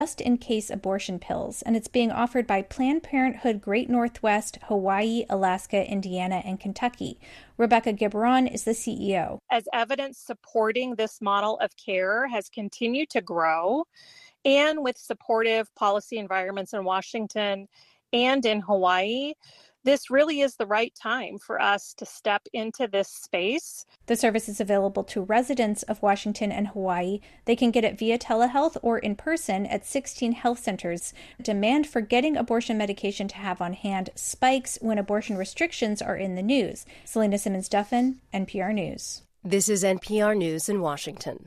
just-in-case abortion pills, and it's being offered by Planned Parenthood Great Northwest, Hawaii, Alaska, Indiana, and Kentucky. Rebecca Gibran is the CEO. As evidence supporting this model of care has continued to grow, and with supportive policy environments in Washington and in Hawaii, this really is the right time for us to step into this space. The service is available to residents of Washington and Hawaii. They can get it via telehealth or in person at 16 health centers. Demand for getting abortion medication to have on hand spikes when abortion restrictions are in the news. Selena Simmons-Duffin, NPR News. This is NPR News in Washington.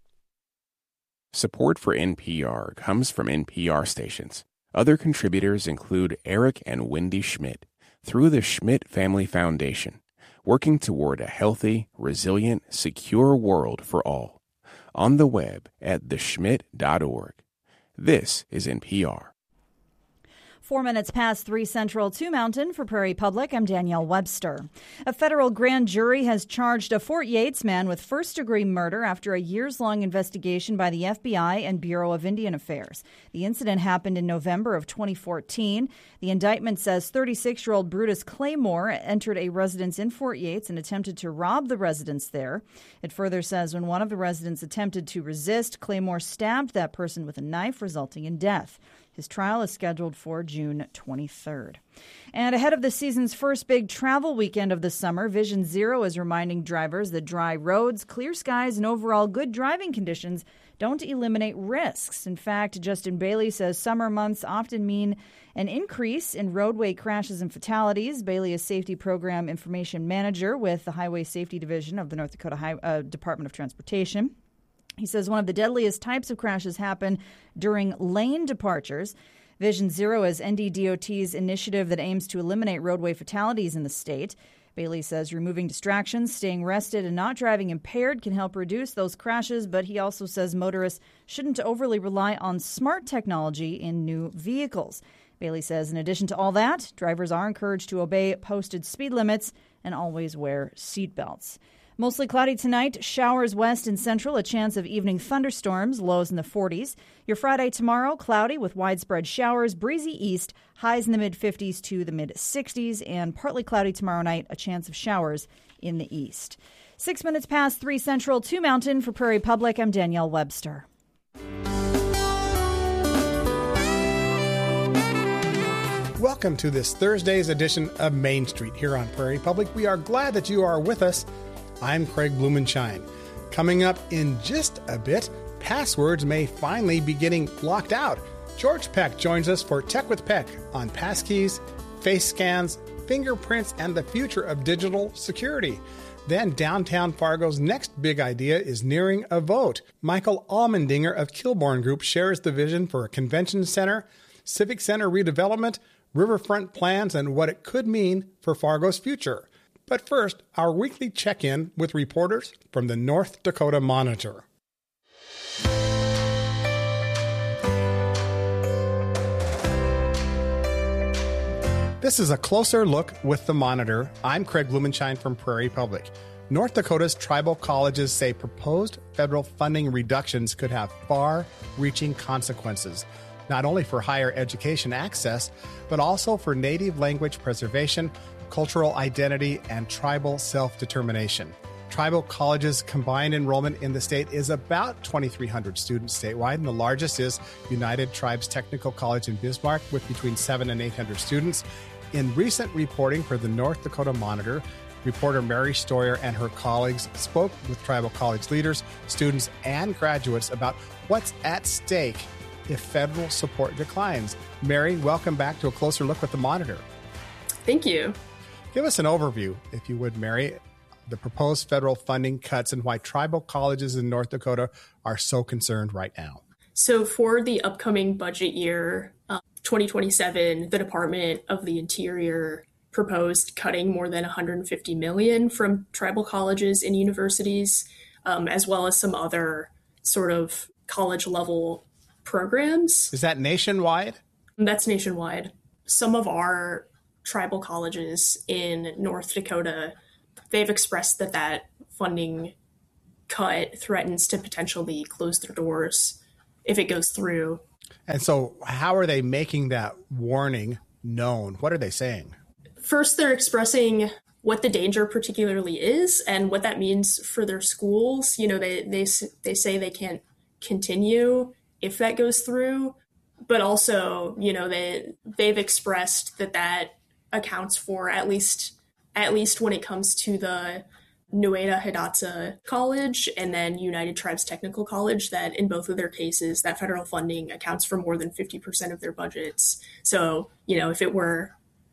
Support for NPR comes from NPR stations. Other contributors include Eric and Wendy Schmidt through the Schmidt Family Foundation, working toward a healthy, resilient, secure world for all. On the web at theschmidt.org. This is NPR. 4 minutes past 3 Central, 2 Mountain. For Prairie Public, I'm Danielle Webster. A federal grand jury has charged a Fort Yates man with first-degree murder after a years-long investigation by the FBI and Bureau of Indian Affairs. The incident happened in November of 2014. The indictment says 36-year-old Brutus Claymore entered a residence in Fort Yates and attempted to rob the residence there. It further says when one of the residents attempted to resist, Claymore stabbed that person with a knife, resulting in death. His trial is scheduled for June 23rd. And ahead of the season's first big travel weekend of the summer, Vision Zero is reminding drivers that dry roads, clear skies, and overall good driving conditions don't eliminate risks. In fact, Justin Bailey says summer months often mean an increase in roadway crashes and fatalities. Bailey is Safety Program Information Manager with the Highway Safety Division of the North Dakota Department of Transportation. He says one of the deadliest types of crashes happen during lane departures. Vision Zero is NDDOT's initiative that aims to eliminate roadway fatalities in the state. Bailey says removing distractions, staying rested, and not driving impaired can help reduce those crashes, but he also says motorists shouldn't overly rely on smart technology in new vehicles. Bailey says in addition to all that, drivers are encouraged to obey posted speed limits and always wear seatbelts. Mostly cloudy tonight, showers west and central, a chance of evening thunderstorms, lows in the 40s. Your Friday tomorrow, cloudy with widespread showers, breezy east, highs in the mid-50s to the mid-60s, and partly cloudy tomorrow night, a chance of showers in the east. 6 minutes past 3 Central, 2 Mountain. For Prairie Public, I'm Danielle Webster. Welcome to this Thursday's edition of Main Street here on Prairie Public. We are glad that you are with us. I'm Craig Blumenshine. Coming up in just a bit, passwords may finally be getting locked out. George Peck joins us for Tech with Peck on passkeys, face scans, fingerprints, and the future of digital security. Then downtown Fargo's next big idea is nearing a vote. Michael Almendinger of Kilbourne Group shares the vision for a convention center, civic center redevelopment, riverfront plans, and what it could mean for Fargo's future. But first, our weekly check-in with reporters from the North Dakota Monitor. This is a closer look with the Monitor. I'm Craig Blumenshine from Prairie Public. North Dakota's tribal colleges say proposed federal funding reductions could have far-reaching consequences, not only for higher education access, but also for native language preservation, cultural identity, and tribal self-determination. Tribal colleges' combined enrollment in the state is about 2,300 students statewide, and the largest is United Tribes Technical College in Bismarck with between 700 and 800 students. In recent reporting for the North Dakota Monitor, reporter Mary Stoyer and her colleagues spoke with tribal college leaders, students, and graduates about what's at stake if federal support declines. Mary, welcome back to A Closer Look with the Monitor. Thank you. Give us an overview, if you would, Mary, the proposed federal funding cuts and why tribal colleges in North Dakota are so concerned right now. So for the upcoming budget year, 2027, the Department of the Interior proposed cutting more than $150 million from tribal colleges and universities, as well as some other sort of college-level programs. Is that nationwide? That's nationwide. Some of our tribal colleges in North Dakota, they've expressed that funding cut threatens to potentially close their doors if it goes through. And so how are they making that warning known? What are they saying? First, they're expressing what the danger particularly is and what that means for their schools. You know, they say they can't continue if that goes through, but also, you know, they've expressed that accounts for at least when it comes to the Nuevo Hidatsa College and then United Tribes Technical College, that in both of their cases, that federal funding accounts for more than 50% of their budgets. So, you know, if it were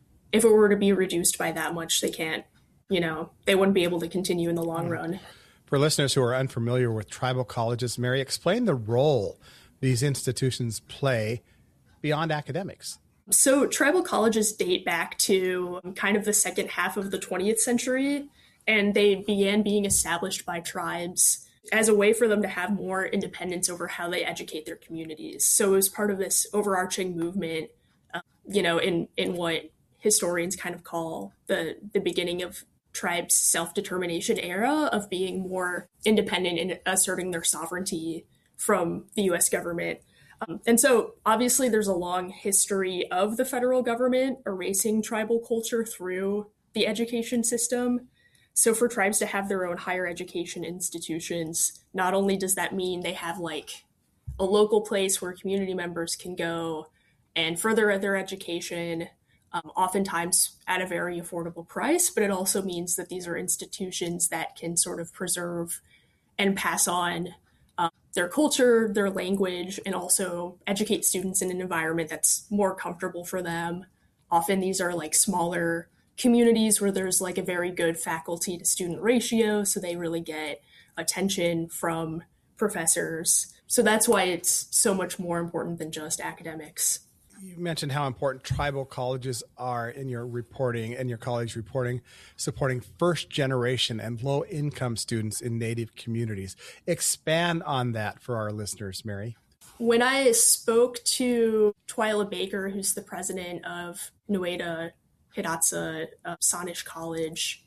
to be reduced by that much, they can't, you know, they wouldn't be able to continue in the long run. For listeners who are unfamiliar with tribal colleges, Mary, explain the role these institutions play beyond academics. So tribal colleges date back to kind of the second half of the 20th century, and they began being established by tribes as a way for them to have more independence over how they educate their communities. So it was part of this overarching movement, you know, in what historians kind of call the beginning of tribes' self-determination era, of being more independent and asserting their sovereignty from the U.S. government. And so obviously there's a long history of the federal government erasing tribal culture through the education system. So for tribes to have their own higher education institutions, not only does that mean they have like a local place where community members can go and further their education, oftentimes at a very affordable price, but it also means that these are institutions that can sort of preserve and pass on their culture, their language, and also educate students in an environment that's more comfortable for them. Often these are like smaller communities where there's like a very good faculty to student ratio, so they really get attention from professors. So that's why it's so much more important than just academics. You mentioned how important tribal colleges are in your reporting and your colleagues' reporting, supporting first generation and low income students in Native communities. Expand on that for our listeners, Mary. When I spoke to Twyla Baker, who's the president of Nuevo Hidatsa Sanish College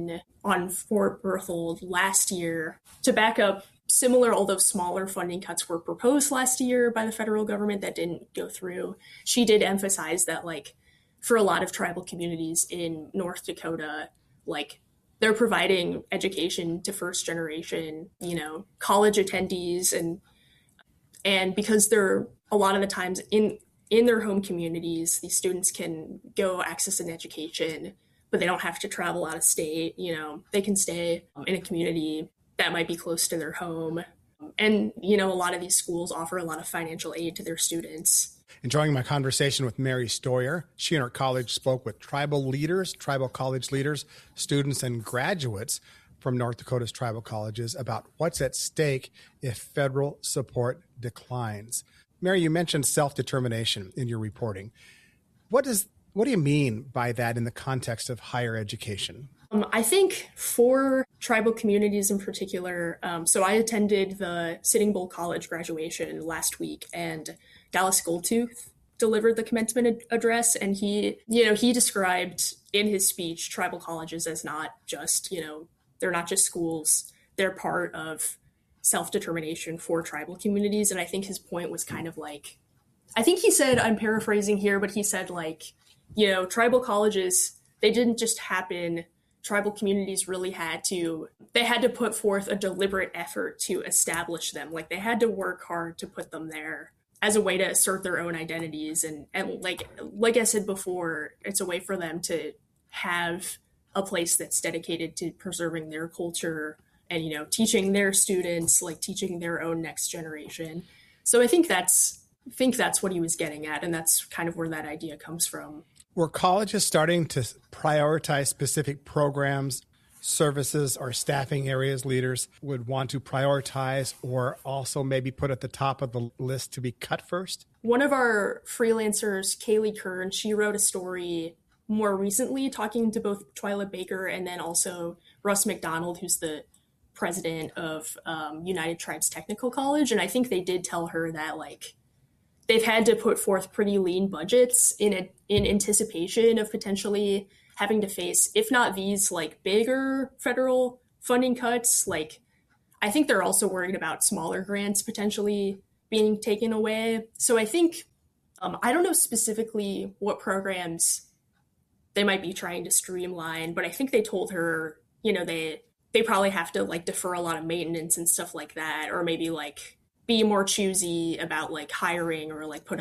on Fort Berthold last year, to back up, similar, although smaller, funding cuts were proposed last year by the federal government that didn't go through. She did emphasize that, like, for a lot of tribal communities in North Dakota, like, they're providing education to first generation, you know, college attendees, and because they're a lot of the times in their home communities, these students can go access an education, but they don't have to travel out of state. You know, they can stay in a community that might be close to their home. And, you know, a lot of these schools offer a lot of financial aid to their students. Enjoying my conversation with Mary Stoyer. She and her college spoke with tribal leaders, tribal college leaders, students, and graduates from North Dakota's tribal colleges about what's at stake if federal support declines. Mary, you mentioned self-determination in your reporting. What do you mean by that in the context of higher education? I think for tribal communities in particular, so I attended the Sitting Bull College graduation last week, and Dallas Goldtooth delivered the commencement address, and he described in his speech tribal colleges as not just, you know, they're not just schools, they're part of self-determination for tribal communities. And I think his point was kind of like, I think he said, I'm paraphrasing here, but he said, like, you know, tribal colleges, they didn't just happen. Tribal communities really had to put forth a deliberate effort to establish them. Like, they had to work hard to put them there as a way to assert their own identities. And like I said before, it's a way for them to have a place that's dedicated to preserving their culture and, you know, teaching their students, like teaching their own next generation. So I think that's what he was getting at. And that's kind of where that idea comes from. Were colleges starting to prioritize specific programs, services, or staffing areas leaders would want to prioritize, or also maybe put at the top of the list to be cut first? One of our freelancers, Kaylee Kern, she wrote a story more recently talking to both Twyla Baker and then also Russ McDonald, who's the president of United Tribes Technical College. And I think they did tell her that, like, they've had to put forth pretty lean budgets in anticipation of potentially having to face, if not these like bigger federal funding cuts, like I think they're also worried about smaller grants potentially being taken away. So I think, I don't know specifically what programs they might be trying to streamline, but I think they told her, they probably have to like defer a lot of maintenance and stuff like that, or maybe like be more choosy about like hiring, or like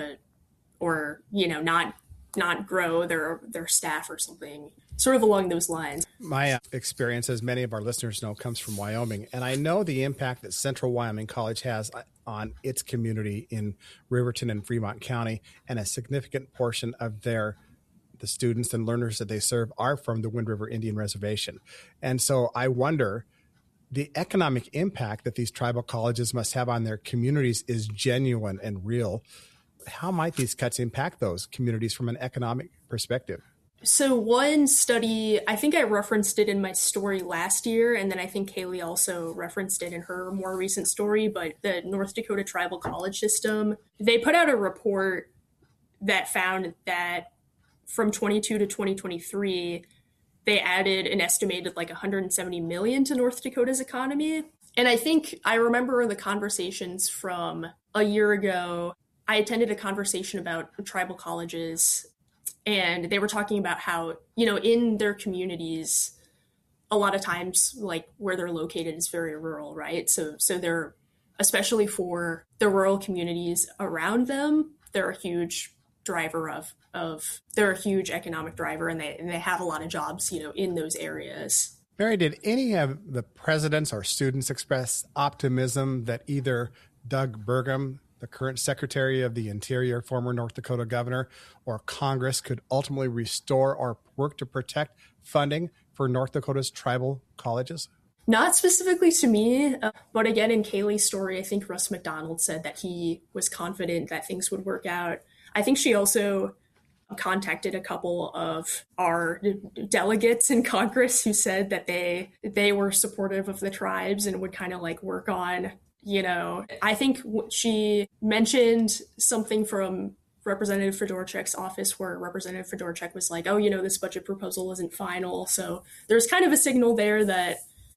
not grow their staff or something, sort of along those lines. My experience, as many of our listeners know, comes from Wyoming, and I know the impact that Central Wyoming College has on its community in Riverton and Fremont County, and a significant portion of the students and learners that they serve are from the Wind River Indian Reservation. And so I wonder, the economic impact that these tribal colleges must have on their communities is genuine and real. How might these cuts impact those communities from an economic perspective? So one study, I think I referenced it in my story last year, and then I think Kaylee also referenced it in her more recent story, but the North Dakota Tribal College System, they put out a report that found that from 22 to 2023, they added an estimated like 170 million to North Dakota's economy. And I think I remember the conversations from a year ago. I attended a conversation about tribal colleges, and they were talking about how, in their communities, a lot of times, like where they're located is very rural, right? So they're, especially for the rural communities around them, they're a huge driver they're a huge economic driver, and they have a lot of jobs, in those areas. Mary, did any of the presidents or students express optimism that either Doug Burgum, the current Secretary of the Interior, former North Dakota governor, or Congress could ultimately restore or work to protect funding for North Dakota's tribal colleges? Not specifically to me, but again, in Kaylee's story, I think Russ McDonald said that he was confident that things would work out. I think she also contacted a couple of our delegates in Congress who said that they were supportive of the tribes and would kind of like work on, I think she mentioned something from Representative Fedorchak's office where Representative Fedorchak was like, this budget proposal isn't final. So there's kind of a signal there that,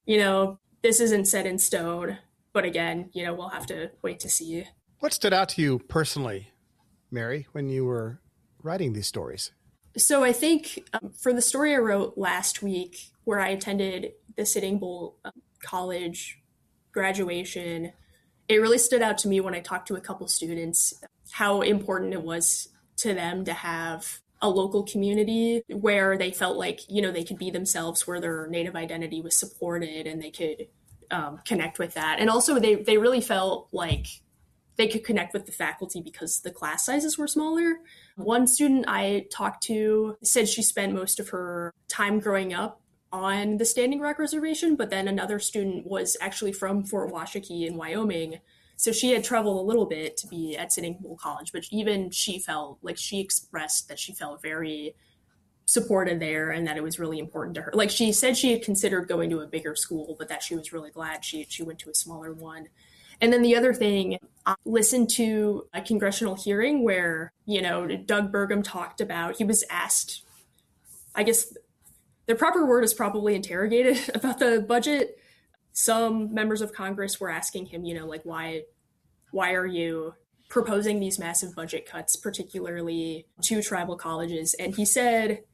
this isn't set in stone. But again, we'll have to wait to see. What stood out to you personally, Mary, when you were writing these stories? So I think for the story I wrote last week, where I attended the Sitting Bull College graduation, it really stood out to me when I talked to a couple students how important it was to them to have a local community where they felt like, they could be themselves, where their Native identity was supported and they could connect with that. And also they really felt like they could connect with the faculty because the class sizes were smaller. One student I talked to said she spent most of her time growing up on the Standing Rock Reservation, but then another student was actually from Fort Washakie in Wyoming. So she had traveled a little bit to be at Sitting Bull College, but even she felt like she expressed that she felt very supported there and that it was really important to her. Like she said she had considered going to a bigger school, but that she was really glad she went to a smaller one. And then the other thing, I listened to a congressional hearing where, Doug Burgum talked about, he was asked, I guess the proper word is probably interrogated about the budget. Some members of Congress were asking him, why are you proposing these massive budget cuts, particularly to tribal colleges? And he said,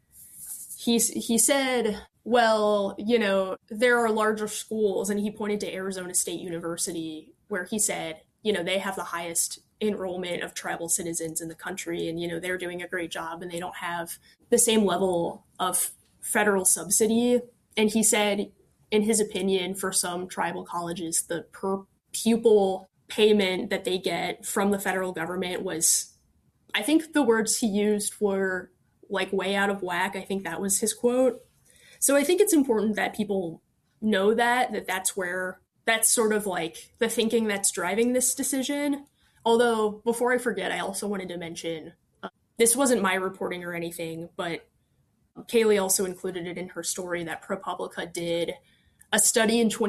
well, there are larger schools, and he pointed to Arizona State University, where he said, they have the highest enrollment of tribal citizens in the country, and, they're doing a great job, and they don't have the same level of federal subsidy. And he said, in his opinion, for some tribal colleges, the per pupil payment that they get from the federal government was, I think the words he used were like way out of whack. I think that was his quote. So I think it's important that people know that's sort of like the thinking that's driving this decision. Although before I forget, I also wanted to mention, this wasn't my reporting or anything, but Kaylee also included it in her story that ProPublica did a study in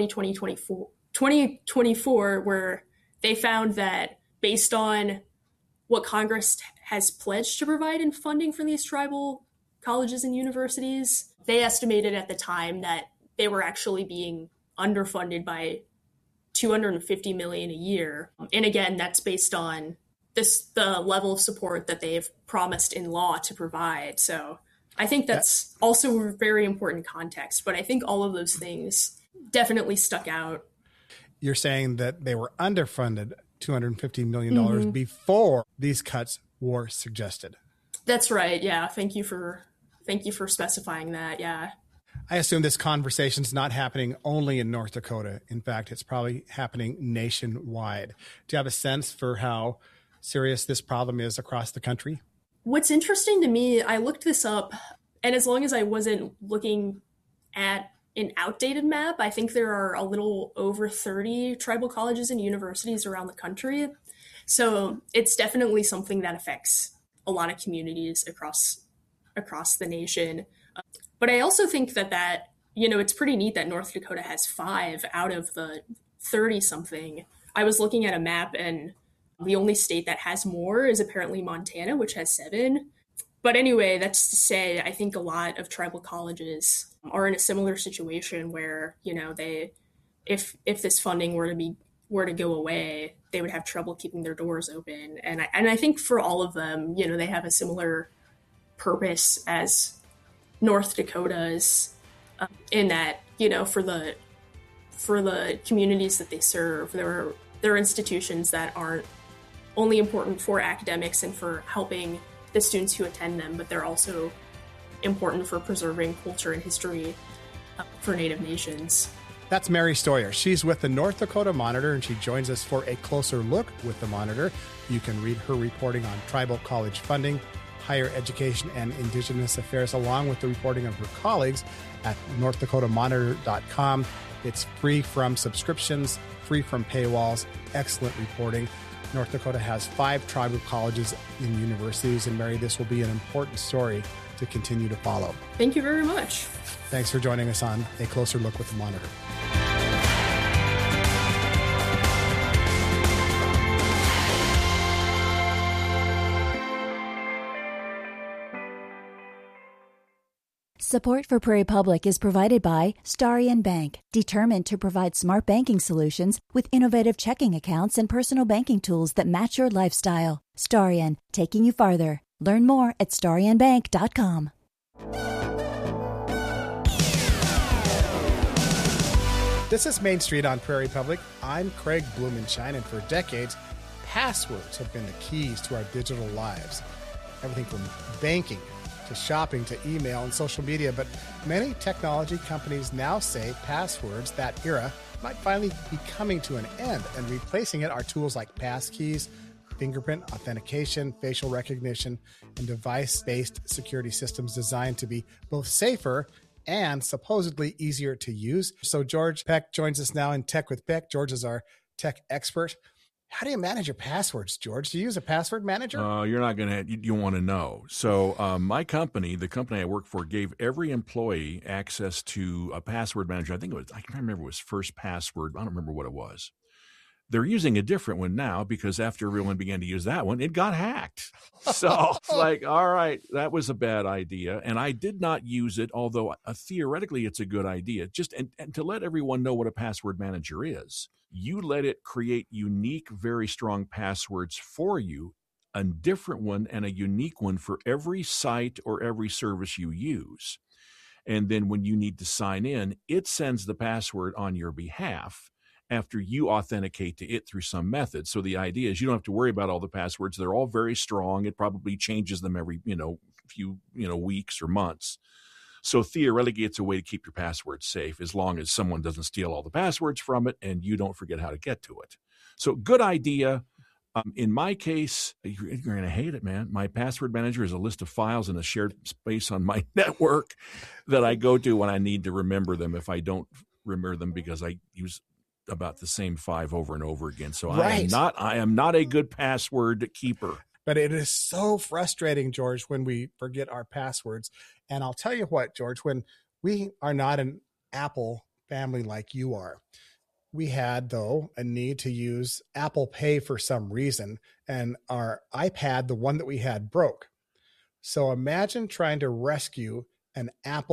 2024 where they found that based on what Congress has pledged to provide in funding for these tribal colleges and universities, they estimated at the time that they were actually being underfunded by $250 million a year. And again, that's based on the level of support that they've promised in law to provide. So I think that's also a very important context. But I think all of those things definitely stuck out. You're saying that they were underfunded $250 million before these cuts were suggested. That's right. Yeah. Thank you for specifying that. Yeah. I assume this conversation's not happening only in North Dakota. In fact, it's probably happening nationwide. Do you have a sense for how serious this problem is across the country? What's interesting to me, I looked this up, and as long as I wasn't looking at an outdated map, I think there are a little over 30 tribal colleges and universities around the country. So it's definitely something that affects a lot of communities across the nation. But I also think that it's pretty neat that North Dakota has 5 out of the 30-something. I was looking at a map, and the only state that has more is apparently Montana, which has 7. But anyway, that's to say, I think a lot of tribal colleges are in a similar situation where, if this funding were to go away, they would have trouble keeping their doors open. And I think for all of them, they have a similar purpose as North Dakota's, in that, for the communities that they serve, there are institutions that aren't only important for academics and for helping the students who attend them, but they're also important for preserving culture and history for Native nations. That's Mary Stoyer. She's with the North Dakota Monitor, and she joins us for a closer look with the Monitor. You can read her reporting on tribal college funding, higher education, and Indigenous affairs, along with the reporting of her colleagues at northdakotamonitor.com. It's free from subscriptions, free from paywalls, excellent reporting. North Dakota has 5 tribal colleges and universities, and Mary, this will be an important story to continue to follow. Thank you very much. Thanks for joining us on A Closer Look with the Monitor. Support for Prairie Public is provided by Starion Bank, determined to provide smart banking solutions with innovative checking accounts and personal banking tools that match your lifestyle. Starion, taking you farther. Learn more at starionbank.com. This is Main Street on Prairie Public. I'm Craig Blumenshine, and for decades, passwords have been the keys to our digital lives. Everything from banking to shopping to email and social media, but many technology companies now say passwords, that era, might finally be coming to an end, and replacing it are tools like passkeys, fingerprint authentication, facial recognition, and device-based security systems designed to be both safer and supposedly easier to use. So George Peck joins us now in Tech with Peck. George is our tech expert. How do you manage your passwords, George? Do you use a password manager? You're not going to, you want to know. So my company, the company I work for, gave every employee access to a password manager. I can't remember, it was First Password. I don't remember what it was. They're using a different one now because after everyone began to use that one, it got hacked. So it's like, all right, that was a bad idea. And I did not use it, although theoretically it's a good idea. Just and to let everyone know what a password manager is. You let it create unique, very strong passwords for you, a different one and a unique one for every site or every service you use. And then when you need to sign in, it sends the password on your behalf after you authenticate to it through some method. So the idea is you don't have to worry about all the passwords. They're all very strong. It probably changes them every, few, weeks or months. So theoretically, it's a way to keep your passwords safe as long as someone doesn't steal all the passwords from it and you don't forget how to get to it. So good idea. In my case, you're going to hate it, man. My password manager is a list of files in a shared space on my network that I go to when I need to remember them if I don't remember them because I use about the same 5 over and over again. So right. I am not a good password keeper. But it is so frustrating, George, when we forget our passwords. And I'll tell you what, George, when we are not an Apple family like you are, we had, though, a need to use Apple Pay for some reason. And our iPad, the one that we had, broke. So imagine trying to rescue an Apple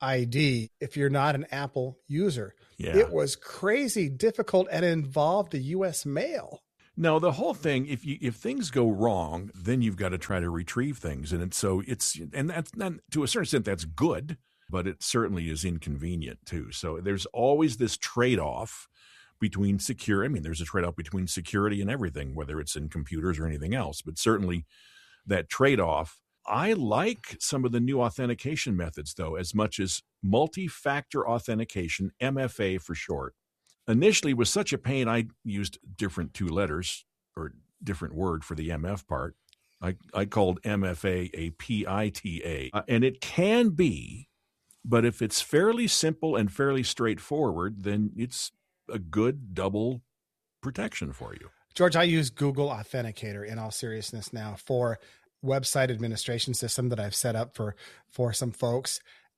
ID if you're not an Apple user. Yeah. It was crazy difficult and involved the U.S. mail. No, the whole thing, if things go wrong, then you've got to try to retrieve things. And that's not, to a certain extent, that's good, but it certainly is inconvenient too. So there's always this trade-off between there's a trade-off between security and everything, whether it's in computers or anything else, but certainly that trade-off. I like some of the new authentication methods, though, as much as multi-factor authentication, MFA for short. Initially, was such a pain, I used different two letters or different word for the MF part. I called MFA a PITA, and it can be, but if it's fairly simple and fairly straightforward, then it's a good double protection for you. George, I use Google Authenticator in all seriousness now for website administration system that I've set up for some folks.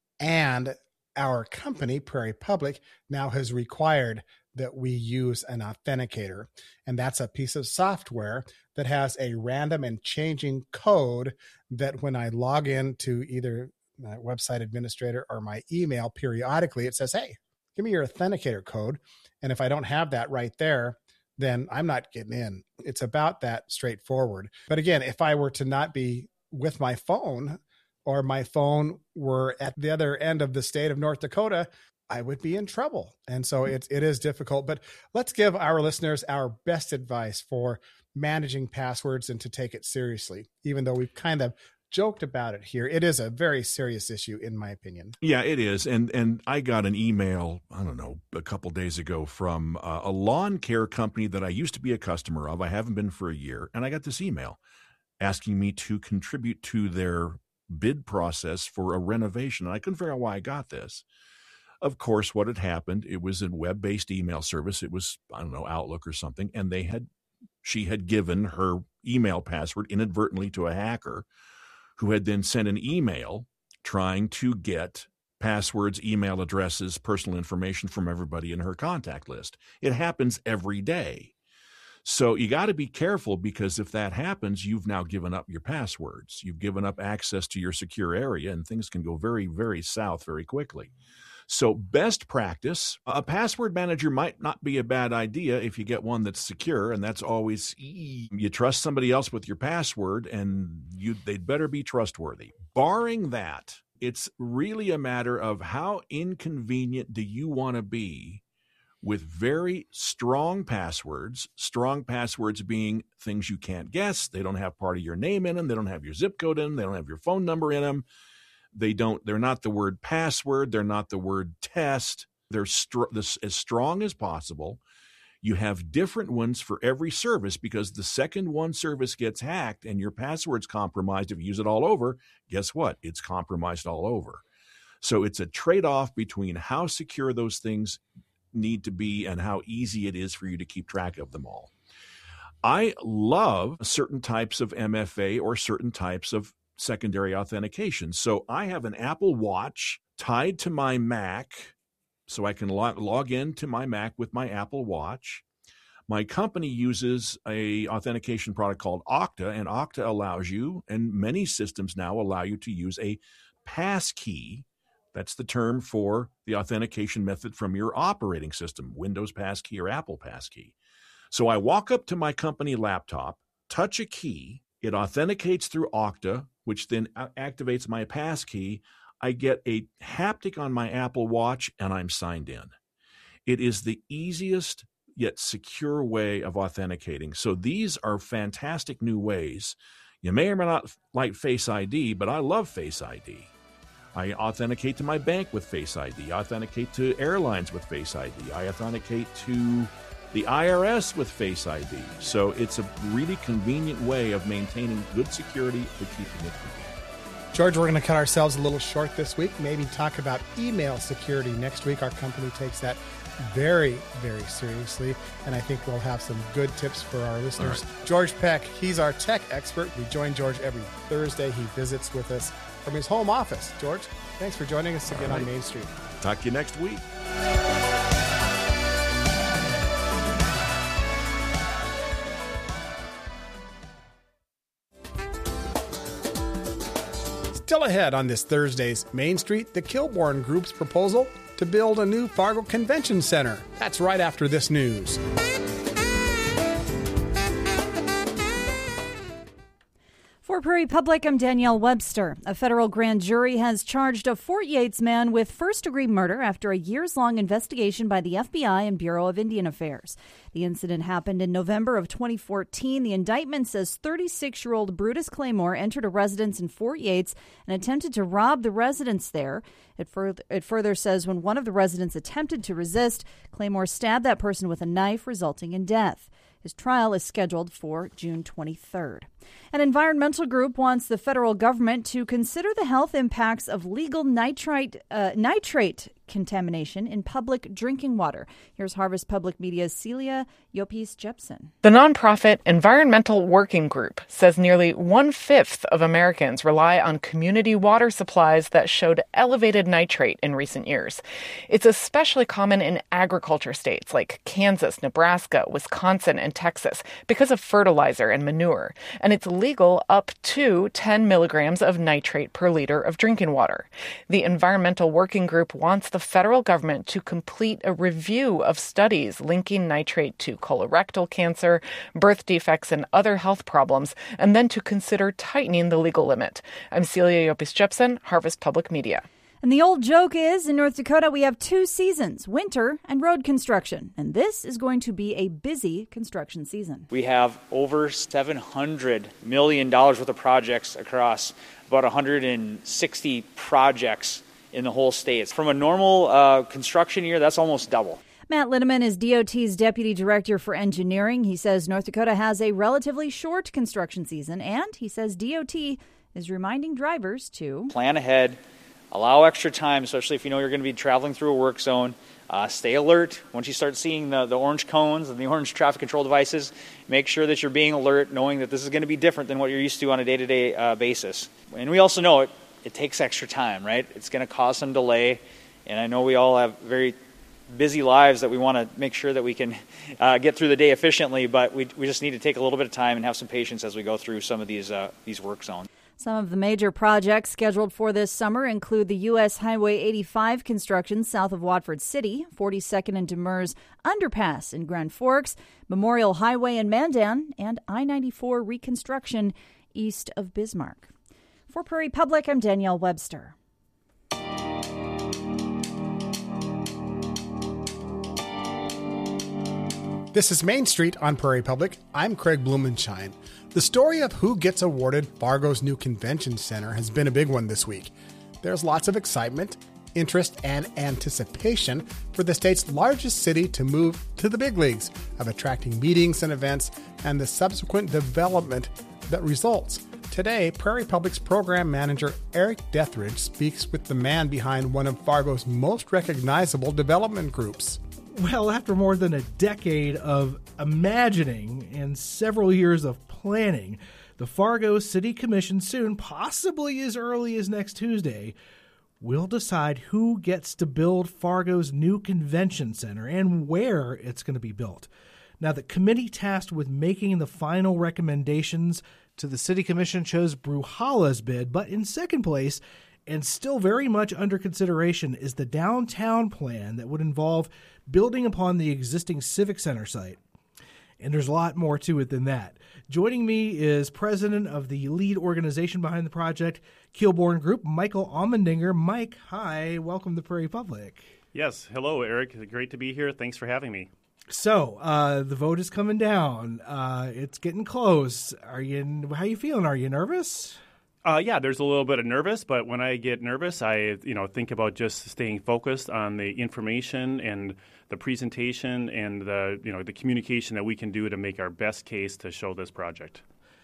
And our company, Prairie Public, now has required that we use an authenticator. And that's a piece of software that has a random and changing code that when I log in to either my website administrator or my email periodically, it says, hey, give me your authenticator code. And if I don't have that right there, then I'm not getting in. It's about that straightforward. But again, if I were to not be with my phone, or my phone were at the other end of the state of North Dakota, I would be in trouble. And so it is difficult. But let's give our listeners our best advice for managing passwords and to take it seriously, even though we've kind of joked about it here. It is a very serious issue, in my opinion. Yeah, it is. And I got an email, I don't know, a couple days ago from a lawn care company that I used to be a customer of. I haven't been for a year. And I got this email asking me to contribute to their bid process for a renovation. And I couldn't figure out why I got this. Of course, what had happened, it was a web-based email service. It was, I don't know, Outlook or something. And she had given her email password inadvertently to a hacker who had then sent an email trying to get passwords, email addresses, personal information from everybody in her contact list. It happens every day. So you got to be careful, because if that happens, you've now given up your passwords. You've given up access to your secure area, and things can go very, very south very quickly. So best practice, a password manager might not be a bad idea if you get one that's secure, and that's always, you trust somebody else with your password, and they'd better be trustworthy. Barring that, it's really a matter of how inconvenient do you want to be with very strong passwords being things you can't guess. They don't have part of your name in them. They don't have your zip code in them. They don't have your phone number in them. They're not the word password. They're not the word test. They're as strong as possible. You have different ones for every service, because the second one service gets hacked and your password's compromised, if you use it all over, guess what? It's compromised all over. So it's a trade-off between how secure those things need to be and how easy it is for you to keep track of them all. I love certain types of MFA or certain types of secondary authentication. So I have an Apple Watch tied to my Mac, so I can log into my Mac with my Apple Watch. My company uses a authentication product called Okta, and Okta allows you, and many systems now allow you to use a passkey. That's the term for the authentication method from your operating system, Windows passkey or Apple passkey. So I walk up to my company laptop, touch a key, it authenticates through Okta, which then activates my passkey. I get a haptic on my Apple Watch, and I'm signed in. It is the easiest yet secure way of authenticating. So these are fantastic new ways. You may or may not like Face ID, but I love Face ID. I authenticate to my bank with Face ID. I authenticate to airlines with Face ID. I authenticate to the IRS with Face ID. So it's a really convenient way of maintaining good security but keeping it convenient. George, we're going to cut ourselves a little short this week. Maybe talk about email security next week. Our company takes that very, very seriously, and I think we'll have some good tips for our listeners. Right. George Peck, he's our tech expert. We join George every Thursday. He visits with us from his home office. George, thanks for joining us again on Main Street. Talk to you next week. Still ahead on this Thursday's Main Street, the Kilbourne Group's proposal to build a new Fargo Convention Center. That's right after this news. For Prairie Public, I'm Danielle Webster. A federal grand jury has charged a Fort Yates man with first-degree murder after a years-long investigation by the FBI and Bureau of Indian Affairs. The incident happened in November of 2014. The indictment says 36-year-old Brutus Claymore entered a residence in Fort Yates and attempted to rob the residents there. It further says when one of the residents attempted to resist, Claymore stabbed that person with a knife, resulting in death. His trial is scheduled for June 23rd. An environmental group wants the federal government to consider the health impacts of legal nitrate contamination in public drinking water. Here's Harvest Public Media's Celia Yopis Jepsen. The nonprofit Environmental Working Group says nearly 1/5 of Americans rely on community water supplies that showed elevated nitrate in recent years. It's especially common in agriculture states like Kansas, Nebraska, Wisconsin, and Texas because of fertilizer and manure. And it's legal up to 10 milligrams of nitrate per liter of drinking water. The Environmental Working Group wants the federal government to complete a review of studies linking nitrate to colorectal cancer, birth defects, and other health problems, and then to consider tightening the legal limit. I'm Celia Yopis Jepsen, Harvest Public Media. And the old joke is, in North Dakota, we have 2 seasons, winter and road construction. And this is going to be a busy construction season. We have over $700 million worth of projects across about 160 projects in the whole state. From a normal construction year, that's almost double. Matt Linneman is DOT's Deputy Director for Engineering. He says North Dakota has a relatively short construction season, and he says DOT is reminding drivers to plan ahead. Allow extra time, especially if you know you're going to be traveling through a work zone. Stay alert. Once you start seeing the orange cones and the orange traffic control devices, make sure that you're being alert, knowing that this is going to be different than what you're used to on a day-to-day basis. And we also know it takes extra time, right? It's going to cause some delay. And I know we all have very busy lives that we want to make sure that we can get through the day efficiently, but we just need to take a little bit of time and have some patience as we go through some of these work zones. Some of the major projects scheduled for this summer include the U.S. Highway 85 construction south of Watford City, 42nd and Demers Underpass in Grand Forks, Memorial Highway in Mandan, and I-94 reconstruction east of Bismarck. For Prairie Public, I'm Danielle Webster. This is Main Street on Prairie Public. I'm Craig Blumenshine. The story of who gets awarded Fargo's new convention center has been a big one this week. There's lots of excitement, interest, and anticipation for the state's largest city to move to the big leagues of attracting meetings and events and the subsequent development that results. Today, Prairie Public's program manager Eric Dethridge speaks with the man behind one of Fargo's most recognizable development groups. Well, after more than a decade of imagining and several years of planning, the Fargo City Commission soon, possibly as early as next Tuesday, will decide who gets to build Fargo's new convention center and where it's going to be built. Now, the committee tasked with making the final recommendations to the City Commission chose Bruhala's bid, but in second place, and still very much under consideration, is the downtown plan that would involve building upon the existing Civic Center site. And there's a lot more to it than that. Joining me is president of the lead organization behind the project, Kilbourne Group, Michael Almendinger. Mike, hi. Welcome to Prairie Public. Yes. Hello, Eric. Great to be here. Thanks for having me. So, the vote is coming down. It's getting close. How are you feeling? Are you nervous? Yeah, there's a little bit of nervous, but when I get nervous, I think about just staying focused on the information and the presentation and the communication that we can do to make our best case to show this project.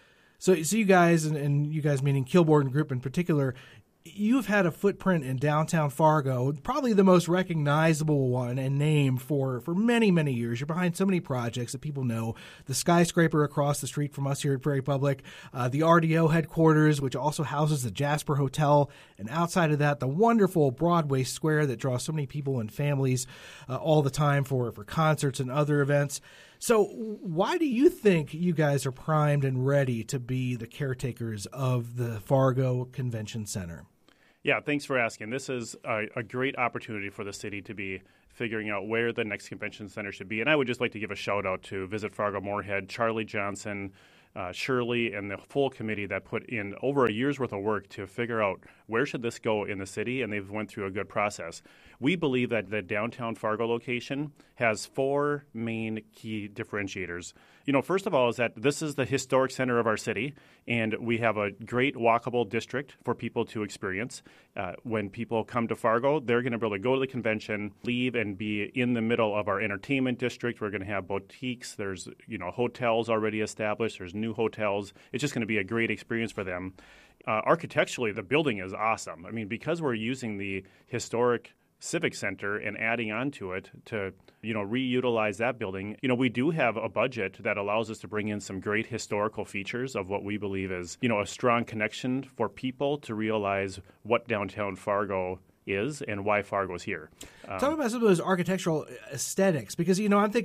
So you guys, and you guys meaning Kilbourne Group in particular, you've had a footprint in downtown Fargo, probably the most recognizable one and name for many, many years. You're behind so many projects that people know. The skyscraper across the street from us here at Prairie Public, the RDO headquarters, which also houses the Jasper Hotel, and outside of that, the wonderful Broadway Square that draws so many people and families all the time for concerts and other events. So why do you think you guys are primed and ready to be the caretakers of the Fargo Convention Center? Yeah, thanks for asking. This is a great opportunity for the city to be figuring out where the next convention center should be. And I would just like to give a shout out to Visit Fargo Moorhead, Charlie Johnson, Shirley, and the full committee that put in over a year's worth of work to figure out where should this go in the city, and they've went through a good process. We believe that the downtown Fargo location has 4 main key differentiators. First of all is that this is the historic center of our city, and we have a great walkable district for people to experience. When people come to Fargo, they're going to be able to go to the convention, leave, and be in the middle of our entertainment district. We're going to have boutiques. There's, hotels already established. There's new hotels. It's just going to be a great experience for them. Architecturally, the building is awesome. I mean, because we're using the historic Civic Center and adding on to it to, reutilize that building, we do have a budget that allows us to bring in some great historical features of what we believe is, a strong connection for people to realize what downtown Fargo is and why Fargo's here. Talk about some of those architectural aesthetics, because,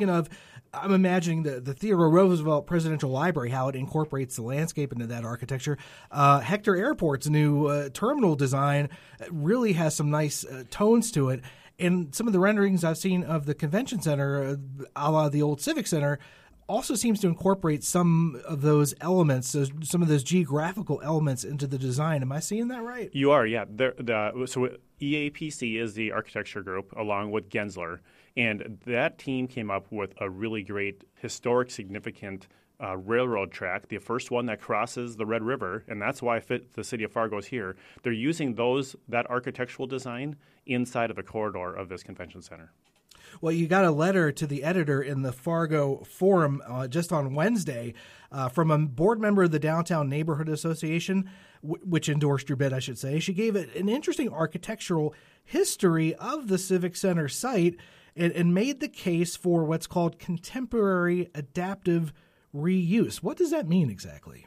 I'm imagining the Theodore Roosevelt Presidential Library, how it incorporates the landscape into that architecture. Hector Airport's new terminal design really has some nice tones to it. And some of the renderings I've seen of the convention center, a la the old Civic Center, also seems to incorporate some of those elements, some of those geographical elements into the design. Am I seeing that right? You are, yeah. So EAPC is the architecture group along with Gensler, and that team came up with a really great historic significant railroad track, the first one that crosses the Red River, and that's why the city of Fargo is here. They're using that architectural design inside of the corridor of this convention center. Well, you got a letter to the editor in the Fargo Forum just on Wednesday from a board member of the Downtown Neighborhood Association, which endorsed your bid, I should say. She gave it an interesting architectural history of the Civic Center site and made the case for what's called contemporary adaptive reuse. What does that mean exactly?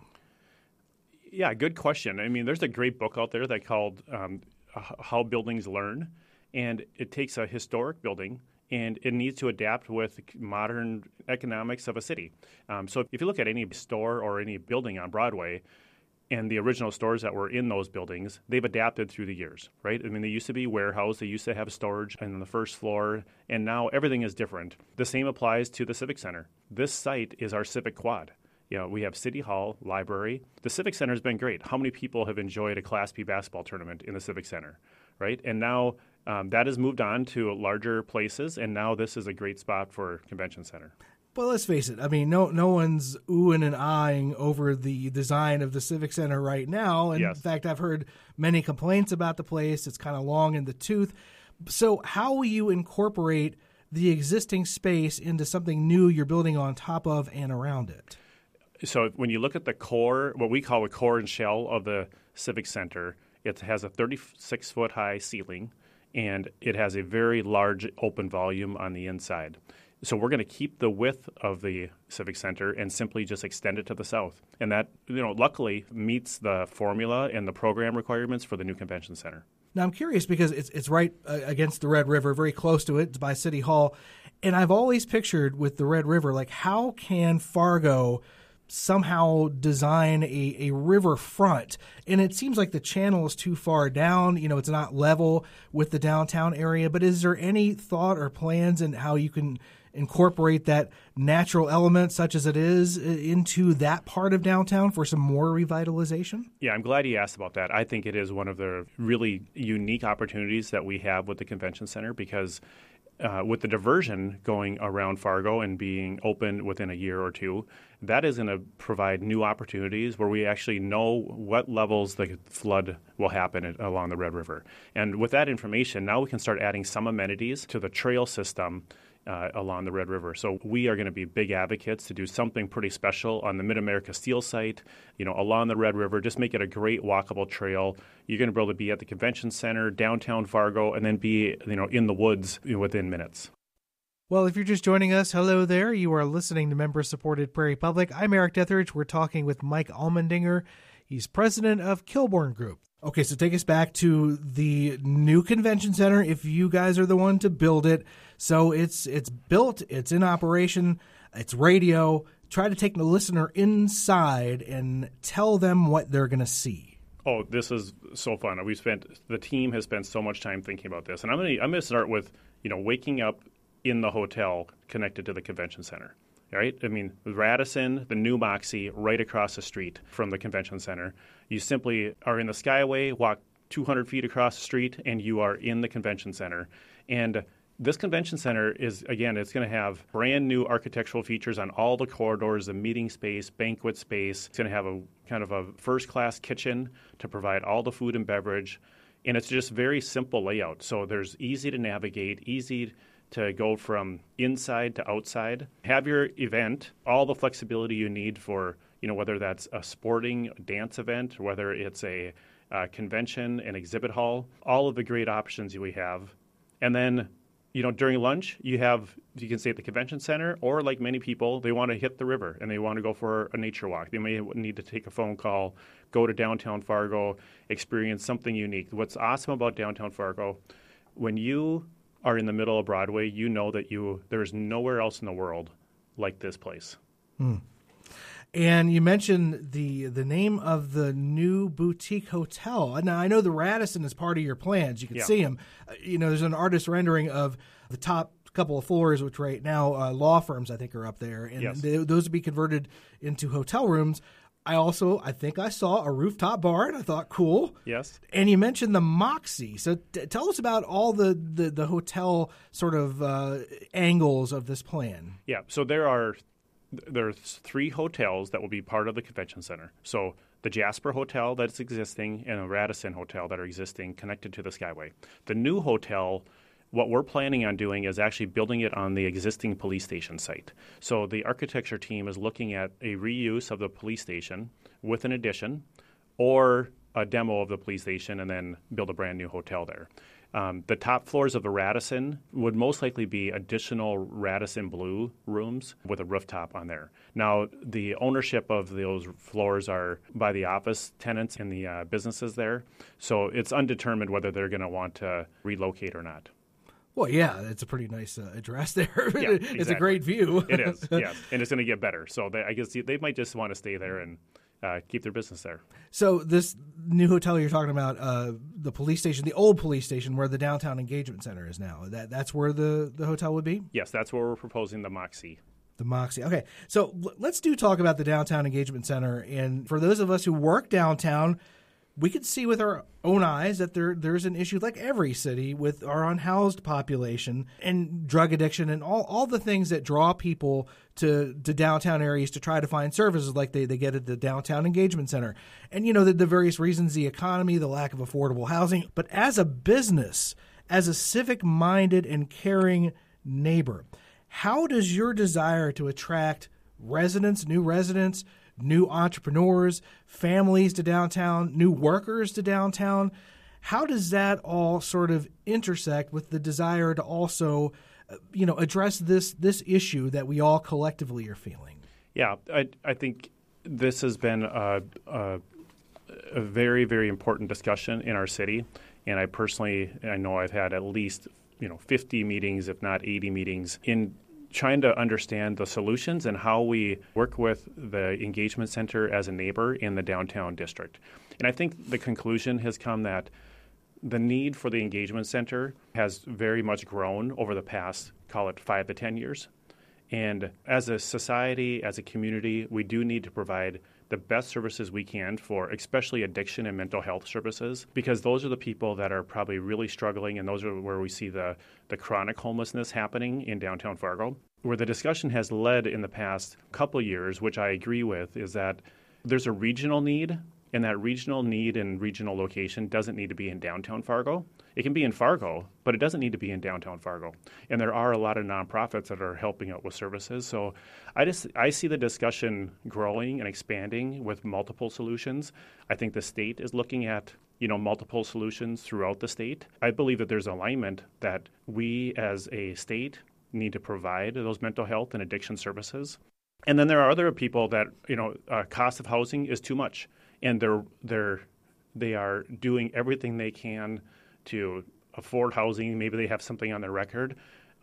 Yeah, good question. I mean, there's a great book out there that called How Buildings Learn, and it takes a historic building and it needs to adapt with modern economics of a city. So if you look at any store or any building on Broadway, and the original stores that were in those buildings, they've adapted through the years, right? I mean, they used to be warehouse, they used to have storage on the first floor, and now everything is different. The same applies to the Civic Center. This site is our Civic Quad. We have City Hall, library. The Civic Center has been great. How many people have enjoyed a Class B basketball tournament in the Civic Center, right? And now that has moved on to larger places, and now this is a great spot for convention center. Well, let's face it. I mean, no one's oohing and eyeing over the design of the Civic Center right now. And yes. In fact, I've heard many complaints about the place. It's kind of long in the tooth. So how will you incorporate the existing space into something new you're building on top of and around it? So when you look at the core, what we call the core and shell of the Civic Center, it has a 36-foot high ceiling, and it has a very large open volume on the inside. So we're going to keep the width of the Civic Center and simply just extend it to the south. And that, luckily meets the formula and the program requirements for the new convention center. Now, I'm curious because it's right against the Red River, very close to it. It's by City Hall. And I've always pictured with the Red River, like, how can Fargo somehow design a river front? And it seems like the channel is too far down. It's not level with the downtown area. But is there any thought or plans in how you can incorporate that natural element, such as it is, into that part of downtown for some more revitalization? Yeah, I'm glad you asked about that. I think it is one of the really unique opportunities that we have with the convention center because with the diversion going around Fargo and being open within a year or two, that is going to provide new opportunities where we actually know what levels the flood will happen along the Red River. And with that information, now we can start adding some amenities to the trail system along the Red River. So we are going to be big advocates to do something pretty special on the Mid-America Steel site, along the Red River, just make it a great walkable trail. You're going to be able to be at the convention center, downtown Fargo, and then be, in the woods within minutes. Well, if you're just joining us, hello there. You are listening to member-supported Prairie Public. I'm Eric Detheridge. We're talking with Mike Allmendinger. He's president of Kilbourne Group. Okay, so take us back to the new convention center. If you guys are the one to build it, so it's built, it's in operation. It's radio. Try to take the listener inside and tell them what they're going to see. Oh, this is so fun. The team has spent so much time thinking about this. And I'm going to start with, waking up in the hotel connected to the convention center. Right? I mean, Radisson, the new Moxie, right across the street from the convention center. You simply are in the Skyway, walk 200 feet across the street, and you are in the convention center. And this convention center is, again, it's going to have brand new architectural features on all the corridors, the meeting space, banquet space. It's going to have a kind of a first-class kitchen to provide all the food and beverage. And it's just very simple layout. So there's easy to navigate, easy to go from inside to outside. Have your event, all the flexibility you need for, whether that's a sporting dance event, whether it's a convention, an exhibit hall, all of the great options we have. And then, during lunch, you can stay at the convention center, or like many people, they want to hit the river and they want to go for a nature walk. They may need to take a phone call, go to downtown Fargo, experience something unique. What's awesome about downtown Fargo, when you are in the middle of Broadway, you know that there's nowhere else in the world like this place. And you mentioned the name of the new boutique hotel. Now, I know the Radisson is part of your plans. You can see them. There's an artist rendering of the top couple of floors, which right now law firms, I think, are up there. And those would be converted into hotel rooms. I think I saw a rooftop bar, and I thought, cool. Yes. And you mentioned the Moxie. So tell us about all the hotel sort of angles of this plan. Yeah. So there's 3 hotels that will be part of the convention center. So the Jasper Hotel that's existing and a Radisson Hotel that are existing connected to the Skyway. The new hotel, what we're planning on doing is actually building it on the existing police station site. So the architecture team is looking at a reuse of the police station with an addition, or a demo of the police station and then build a brand new hotel there. The top floors of the Radisson would most likely be additional Radisson Blue rooms with a rooftop on there. Now, the ownership of those floors are by the office tenants and the businesses there, so it's undetermined whether they're going to want to relocate or not. Well, yeah, it's a pretty nice address there. Yeah, exactly. It's a great view. It is, yes, and it's going to get better. So I guess they might just want to stay there and keep their business there. So this new hotel you're talking about, the police station, the old police station where the Downtown Engagement Center is now, that's where the hotel would be? Yes, that's where we're proposing the Moxie. The Moxie. Okay, so let's talk about the Downtown Engagement Center. And for those of us who work downtown, we could see with our own eyes that there's an issue, like every city, with our unhoused population and drug addiction and all the things that draw people to downtown areas to try to find services like they get at the Downtown Engagement Center. And, the various reasons, the economy, the lack of affordable housing. But as a business, as a civic-minded and caring neighbor, how does your desire to attract new residents, new entrepreneurs, families to downtown, new workers to downtown, how does that all sort of intersect with the desire to also, address this issue that we all collectively are feeling? Yeah, I think this has been a very, very important discussion in our city, and I know I've had at least 50 meetings, if not 80 meetings, in trying to understand the solutions and how we work with the engagement center as a neighbor in the downtown district. And I think the conclusion has come that the need for the engagement center has very much grown over the past, call it 5 to 10 years. And as a society, as a community, we do need to provide the best services we can for especially addiction and mental health services, because those are the people that are probably really struggling, and those are where we see the chronic homelessness happening in downtown Fargo. Where the discussion has led in the past couple of years, which I agree with, is that there's a regional need, and that regional need and regional location doesn't need to be in downtown Fargo. It can be in Fargo, but it doesn't need to be in downtown Fargo. And there are a lot of nonprofits that are helping out with services. So I see the discussion growing and expanding with multiple solutions. I think the state is looking at multiple solutions throughout the state. I believe that there's alignment that we as a state need to provide those mental health and addiction services. And then there are other people that, cost of housing is too much. And they are doing everything they can to afford housing. Maybe they have something on their record,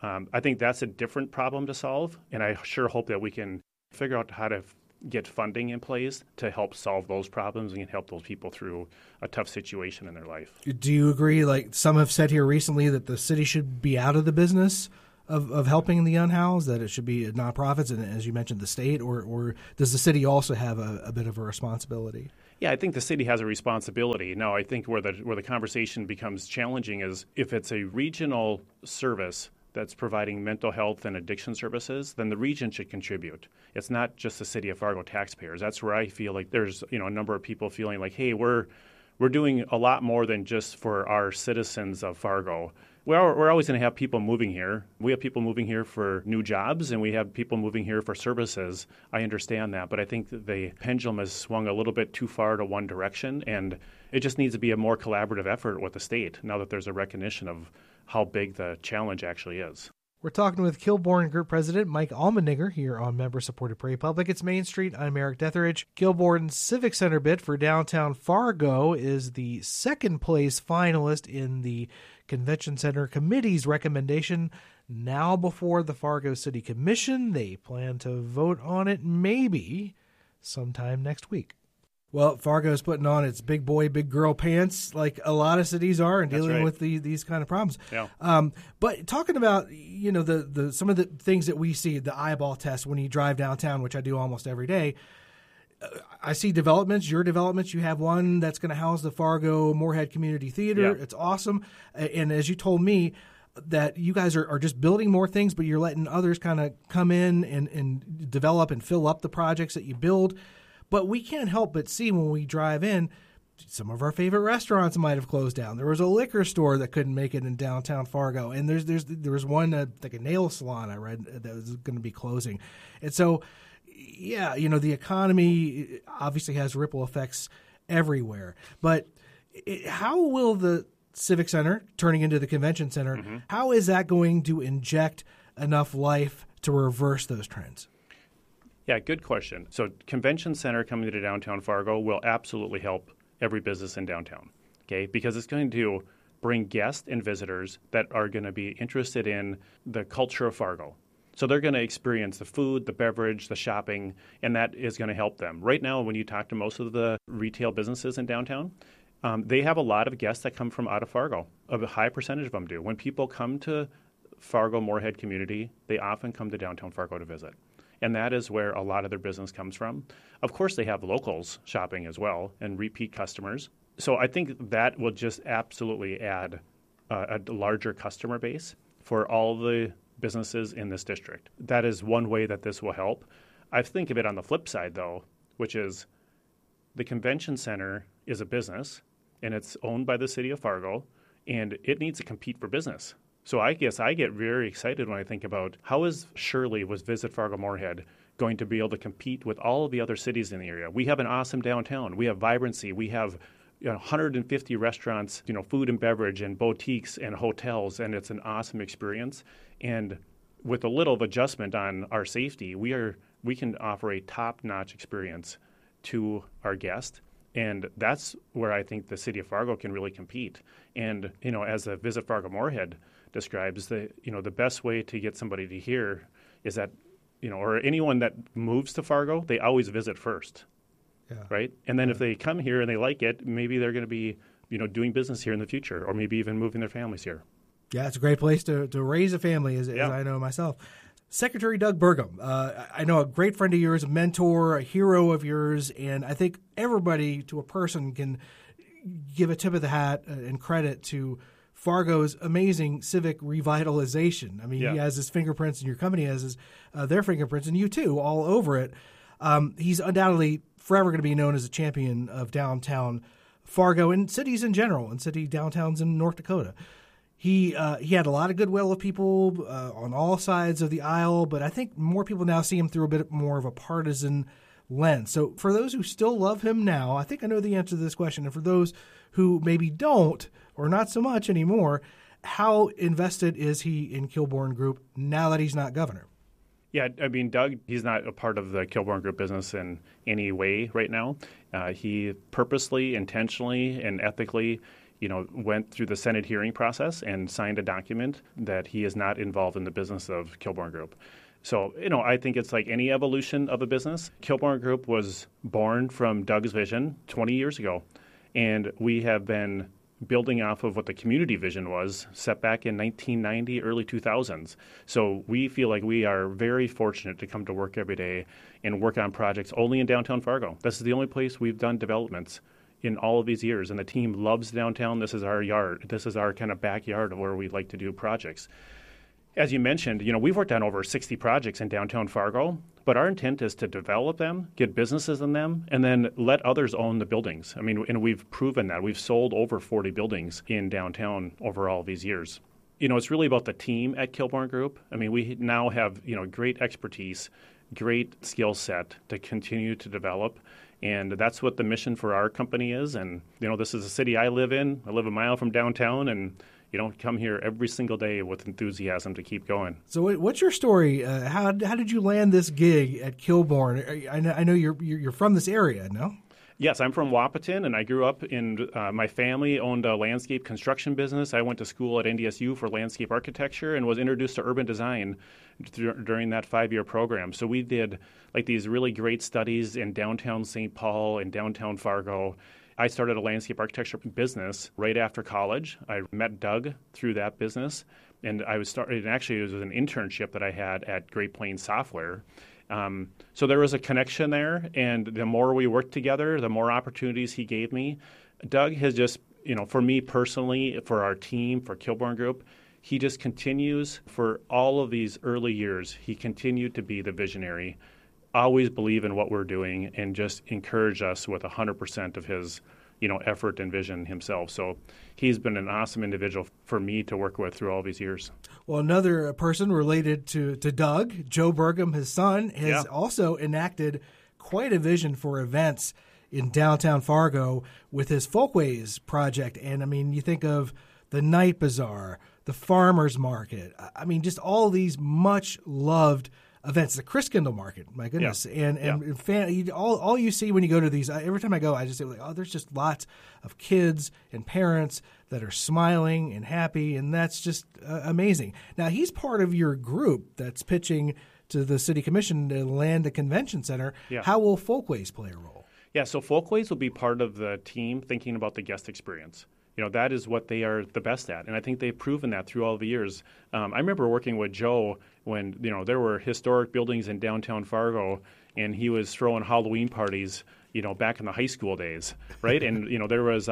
I think that's a different problem to solve, and I sure hope that we can figure out how to get funding in place to help solve those problems and help those people through a tough situation in their life. Do you agree, like some have said here recently, that the city should be out of the business of helping the unhoused, that it should be nonprofits and, as you mentioned, the state, or does the city also have a bit of a responsibility? Yeah, I think the city has a responsibility. Now, I think where the conversation becomes challenging is if it's a regional service that's providing mental health and addiction services, then the region should contribute. It's not just the City of Fargo taxpayers. That's where I feel like there's a number of people feeling like, hey, we're doing a lot more than just for our citizens of Fargo. We're always going to have people moving here. We have people moving here for new jobs, and we have people moving here for services. I understand that, but I think that the pendulum has swung a little bit too far to one direction, and it just needs to be a more collaborative effort with the state now that there's a recognition of how big the challenge actually is. We're talking with Kilbourn Group President Mike Allmendinger here on member-supported Prairie Public. It's Main Street. I'm Eric Detheridge. Kilbourn's Civic Center bid for downtown Fargo is the second-place finalist in the Convention Center Committee's recommendation. Now before the Fargo City Commission, they plan to vote on it maybe sometime next week. Well, Fargo's putting on its big boy, big girl pants like a lot of cities are and dealing with these kind of problems. Yeah. But talking about, the some of the things that we see, the eyeball test when you drive downtown, which I do almost every day, I see developments, your developments. You have one that's going to house the Fargo Moorhead Community Theater. Yeah. It's awesome. And as you told me, that you guys are just building more things, but you're letting others kind of come in and develop and fill up the projects that you build. But we can't help but see when we drive in, some of our favorite restaurants might have closed down. There was a liquor store that couldn't make it in downtown Fargo, and there was one like a nail salon I read that was going to be closing. And so, yeah, the economy obviously has ripple effects everywhere. But how will the Civic Center turning into the Convention Center, how is that going to inject enough life to reverse those trends? Yeah, good question. So Convention Center coming to downtown Fargo will absolutely help every business in downtown, okay? Because it's going to bring guests and visitors that are going to be interested in the culture of Fargo. So they're going to experience the food, the beverage, the shopping, and that is going to help them. Right now, when you talk to most of the retail businesses in downtown, they have a lot of guests that come from out of Fargo. A high percentage of them do. When people come to Fargo Moorhead community, they often come to downtown Fargo to visit. And that is where a lot of their business comes from. Of course, they have locals shopping as well and repeat customers. So I think that will just absolutely add a larger customer base for all the businesses in this district. That is one way that this will help. I think of it on the flip side, though, which is the Convention Center is a business, and it's owned by the City of Fargo, and it needs to compete for business. So I guess I get very excited when I think about how is Shirley with Visit Fargo Moorhead going to be able to compete with all of the other cities in the area. We have an awesome downtown. We have vibrancy. We have 150 restaurants, food and beverage and boutiques and hotels, and it's an awesome experience. And with a little of adjustment on our safety, we can offer a top-notch experience to our guests. And that's where I think the City of Fargo can really compete. And, as a Visit Fargo Moorhead describes, the best way to get somebody to hear is that, or anyone that moves to Fargo, they always visit first, right? And then if they come here and they like it, maybe they're going to be, doing business here in the future, or maybe even moving their families here. Yeah, it's a great place to raise a family, as I know myself. Secretary Doug Burgum, I know a great friend of yours, a mentor, a hero of yours, and I think everybody to a person can give a tip of the hat and credit to Fargo's amazing civic revitalization. I mean, he has his fingerprints, and your company has their fingerprints, and you too, all over it. He's undoubtedly forever going to be known as a champion of downtown Fargo and cities in general, and city downtowns in North Dakota. He had a lot of goodwill of people on all sides of the aisle, but I think more people now see him through a bit more of a partisan lens. So for those who still love him now, I think I know the answer to this question. And for those who maybe don't, or not so much anymore, how invested is he in Kilbourn Group now that he's not governor? Yeah, I mean, Doug, he's not a part of the Kilbourn Group business in any way right now. He purposely, intentionally, and ethically went through the Senate hearing process and signed a document that he is not involved in the business of Kilbourne Group. So, I think it's like any evolution of a business. Kilbourne Group was born from Doug's vision 20 years ago, and we have been building off of what the community vision was set back in 1990, early 2000s. So we feel like we are very fortunate to come to work every day and work on projects only in downtown Fargo. This is the only place we've done developments in all of these years, and the team loves downtown. This is our yard. This is our kind of backyard of where we like to do projects. As you mentioned, we've worked on over 60 projects in downtown Fargo, but our intent is to develop them, get businesses in them, and then let others own the buildings. And we've proven that. We've sold over 40 buildings in downtown over all these years. It's really about the team at Kilbourne Group. We now have, great expertise, great skill set to continue to develop. And that's what the mission for our company is. And, this is a city I live in. I live a mile from downtown, and come here every single day with enthusiasm to keep going. So what's your story? How did you land this gig at Kilbourne? I know you're from this area, no? Yes, I'm from Wahpeton, and I grew up in my family owned a landscape construction business. I went to school at NDSU for landscape architecture and was introduced to urban design during that 5-year program. So we did these really great studies in downtown St. Paul and downtown Fargo. I started a landscape architecture business right after college. I met Doug through that business, and it was an internship that I had at Great Plains Software. So there was a connection there, and the more we worked together, the more opportunities he gave me. Doug has just, for me personally, for our team, for Kilbourne Group, he just continues for all of these early years. He continued to be the visionary, always believe in what we're doing, and just encourage us with 100% of his, effort and vision himself. So he's been an awesome individual for me to work with through all these years. Well, another person related to Doug, Joe Burgum, his son, has also enacted quite a vision for events in downtown Fargo with his Folkways project. And, you think of the Night Bazaar, the Farmers Market, just all these much-loved events, the Christkindl Market, my goodness. And all you see when you go to these, every time I go, I just say, there's just lots of kids and parents that are smiling and happy, and that's just amazing. Now, he's part of your group that's pitching to the City Commission to land a convention center. Yeah. How will Folkways play a role? Yeah, so Folkways will be part of the team thinking about the guest experience. That is what they are the best at, and I think they've proven that through all the years. I remember working with Joe when there were historic buildings in downtown Fargo, and he was throwing Halloween parties, back in the high school days, right? And there was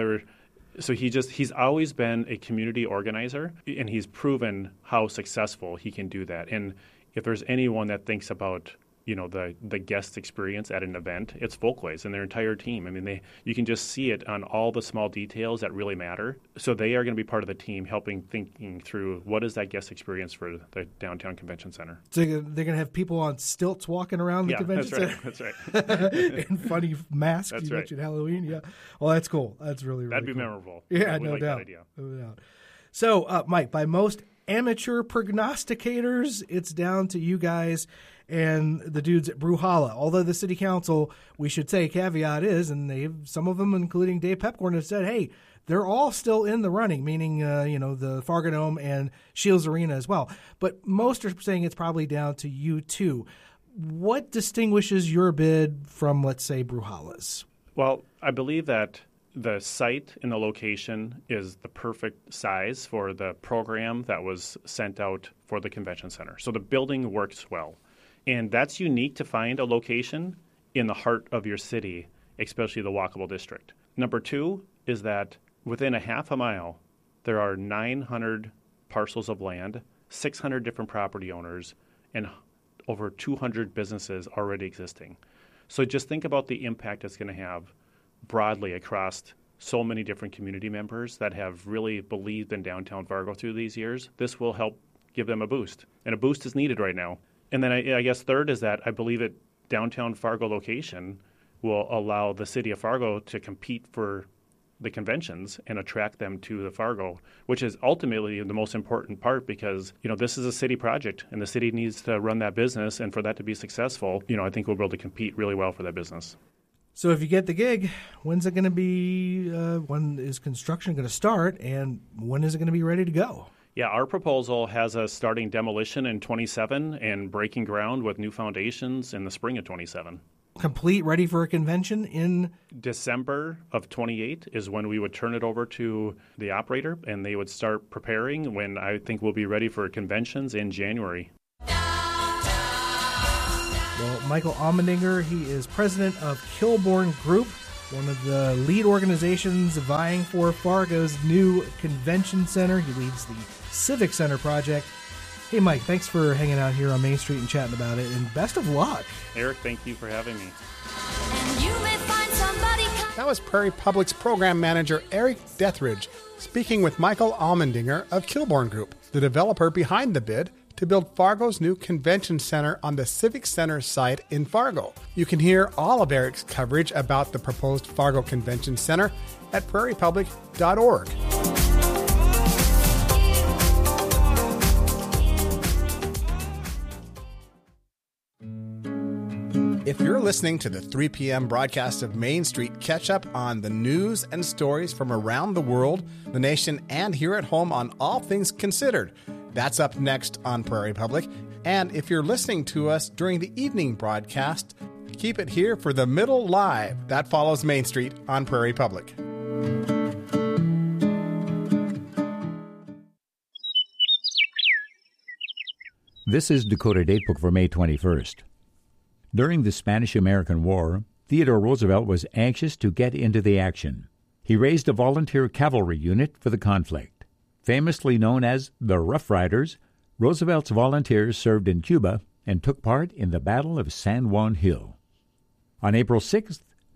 so he's always been a community organizer, and he's proven how successful he can do that. And if there's anyone that thinks about the guest experience at an event, it's Folkways and their entire team. You can just see it on all the small details that really matter. So they are going to be part of the team thinking through what is that guest experience for the downtown convention center. So they're going to have people on stilts walking around the convention center? That's right. And funny masks. That's you right. mentioned Halloween. Yeah. Well, that's cool. That's really That'd be cool. memorable. Yeah, no doubt. That idea. No doubt. So, Mike, by most amateur prognosticators, it's down to you guys and the dudes at Bruhala. Although the city council, we should say, caveat is, and some of them, including Dave Pepcorn, have said, hey, they're all still in the running, meaning, the Fargo Dome and Shields Arena as well. But most are saying it's probably down to you two. What distinguishes your bid from, let's say, Bruhala's? Well, I believe that the site and the location is the perfect size for the program that was sent out for the convention center. So the building works well. And that's unique to find a location in the heart of your city, especially the walkable district. Number two is that within a half a mile, there are 900 parcels of land, 600 different property owners, and over 200 businesses already existing. So just think about the impact it's going to have broadly across so many different community members that have really believed in downtown Fargo through these years. This will help give them a boost, and a boost is needed right now. And then I guess third is that I believe that downtown Fargo location will allow the city of Fargo to compete for the conventions and attract them to the Fargo, which is ultimately the most important part because, this is a city project and the city needs to run that business. And for that to be successful, I think we'll be able to compete really well for that business. So if you get the gig, when's it going to be, when is construction going to start, and when is it going to be ready to go? Yeah, our proposal has us starting demolition in 27 and breaking ground with new foundations in the spring of 27. Complete, ready for a convention in December of 28 is when we would turn it over to the operator, and they would start preparing when I think we'll be ready for conventions in January. Well, Michael Allmendinger, he is president of Kilbourne Group, one of the lead organizations vying for Fargo's new convention center. He leads the Civic Center project. Hey, Mike, thanks for hanging out here on Main Street and chatting about it, and best of luck. Eric, thank you for having me. That was Prairie Public's program manager, Eric Dethridge, speaking with Michael Allmendinger of Kilbourne Group, the developer behind the bid to build Fargo's new convention center on the Civic Center site in Fargo. You can hear all of Eric's coverage about the proposed Fargo Convention Center at prairiepublic.org. If you're listening to the 3 p.m. broadcast of Main Street, catch up on the news and stories from around the world, the nation, and here at home on All Things Considered. That's up next on Prairie Public. And if you're listening to us during the evening broadcast, keep it here for the Middle Live. That follows Main Street on Prairie Public. This is Dakota Datebook for May 21st. During the Spanish-American War, Theodore Roosevelt was anxious to get into the action. He raised a volunteer cavalry unit for the conflict. Famously known as the Rough Riders, Roosevelt's volunteers served in Cuba and took part in the Battle of San Juan Hill. On April 6,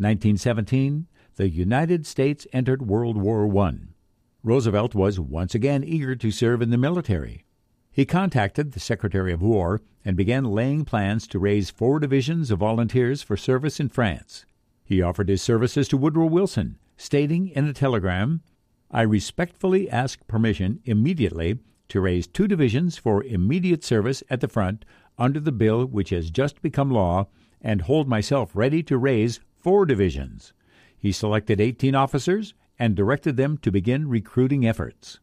1917, the United States entered World War I. Roosevelt was once again eager to serve in the military. He contacted the Secretary of War and began laying plans to raise 4 divisions of volunteers for service in France. He offered his services to Woodrow Wilson, stating in a telegram, "I respectfully ask permission immediately to raise 2 divisions for immediate service at the front under the bill which has just become law, and hold myself ready to raise 4 divisions." He selected 18 officers and directed them to begin recruiting efforts.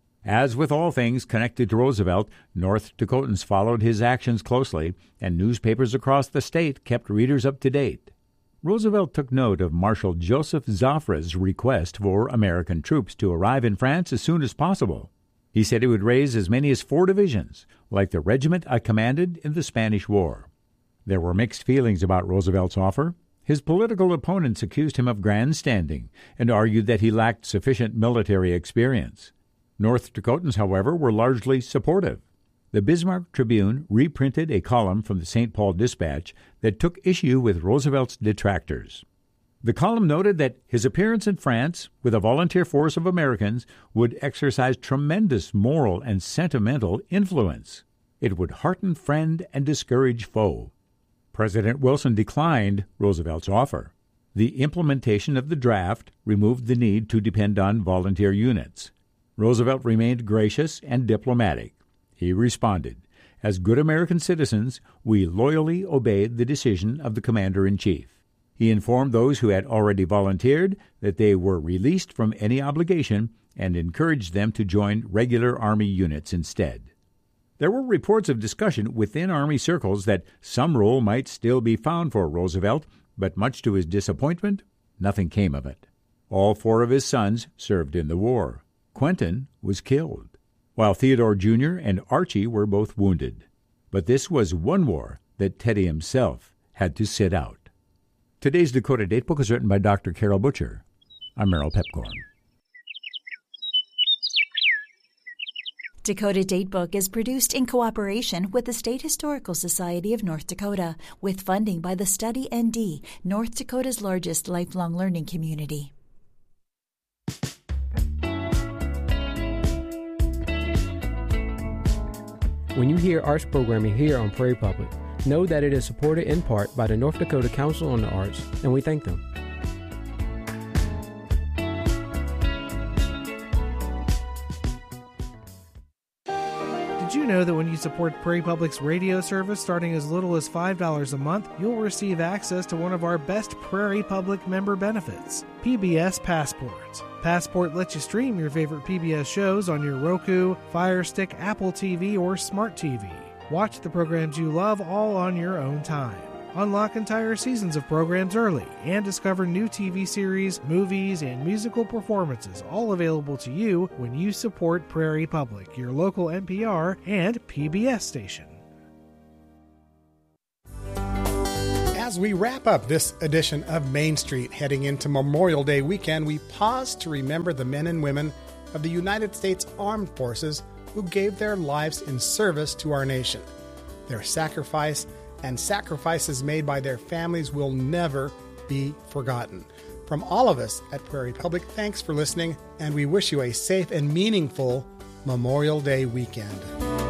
As with all things connected to Roosevelt, North Dakotans followed his actions closely, and newspapers across the state kept readers up to date. Roosevelt took note of Marshal Joseph Joffre's request for American troops to arrive in France as soon as possible. He said he would raise as many as 4 divisions, like the regiment I commanded in the Spanish War. There were mixed feelings about Roosevelt's offer. His political opponents accused him of grandstanding and argued that he lacked sufficient military experience. North Dakotans, however, were largely supportive. The Bismarck Tribune reprinted a column from the St. Paul Dispatch that took issue with Roosevelt's detractors. The column noted that his appearance in France with a volunteer force of Americans would exercise tremendous moral and sentimental influence. It would hearten friend and discourage foe. President Wilson declined Roosevelt's offer. The implementation of the draft removed the need to depend on volunteer units. Roosevelt remained gracious and diplomatic. He responded, "As good American citizens, we loyally obeyed the decision of the Commander-in-Chief." He informed those who had already volunteered that they were released from any obligation and encouraged them to join regular Army units instead. There were reports of discussion within Army circles that some role might still be found for Roosevelt, but much to his disappointment, nothing came of it. All 4 of his sons served in the war. Quentin was killed, while Theodore Jr. and Archie were both wounded. But this was one war that Teddy himself had to sit out. Today's Dakota Datebook is written by Dr. Carol Butcher. I'm Merrill Pepcorn. Dakota Datebook is produced in cooperation with the State Historical Society of North Dakota, with funding by the Study ND, North Dakota's largest lifelong learning community. When you hear arts programming here on Prairie Public, know that it is supported in part by the North Dakota Council on the Arts, and we thank them. Did Did you know that when you support Prairie Public's radio service starting as little as $5 a month, you'll receive access to one of our best Prairie Public member benefits, PBS Passport. Passport lets you stream your favorite PBS shows on your Roku, Fire Stick, Apple TV, or Smart TV. Watch the programs you love all on your own time. Unlock entire seasons of programs early and discover new TV series, movies, and musical performances, all available to you when you support Prairie Public, your local NPR and PBS station. As we wrap up this edition of Main Street heading into Memorial Day weekend, we pause to remember the men and women of the United States Armed Forces who gave their lives in service to our nation. Their sacrifice and sacrifices made by their families will never be forgotten. From all of us at Prairie Public, thanks for listening, and we wish you a safe and meaningful Memorial Day weekend.